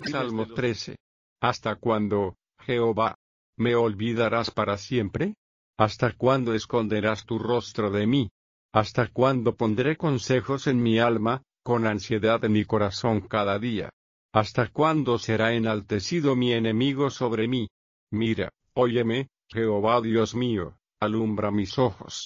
Salmo 13. ¿Hasta cuándo, Jehová, me olvidarás para siempre? ¿Hasta cuándo esconderás tu rostro de mí? ¿Hasta cuándo pondré consejos en mi alma, con ansiedad en mi corazón cada día? ¿Hasta cuándo será enaltecido mi enemigo sobre mí? Mira, óyeme, Jehová Dios mío, alumbra mis ojos,